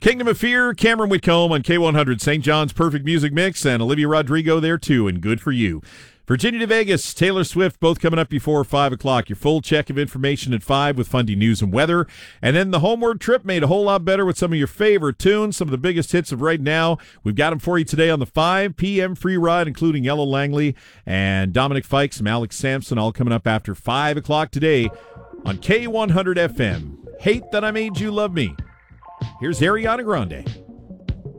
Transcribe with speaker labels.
Speaker 1: Kingdom of Fear, Cameron Whitcomb on K100, St. John's Perfect Music Mix, and Olivia Rodrigo there too, and Good For You. Virginia to Vegas, Taylor Swift, both coming up before 5 o'clock. Your full check of information at 5 with Fundy News and Weather. And then the homeward trip made a whole lot better with some of your favorite tunes, some of the biggest hits of right now. We've got them for you today on the 5 p.m. free ride, including Yellow Langley and Dominic Fikes and Alex Sampson, all coming up after 5 o'clock today on K100 FM. Hate That I Made You Love Me. Here's Ariana Grande.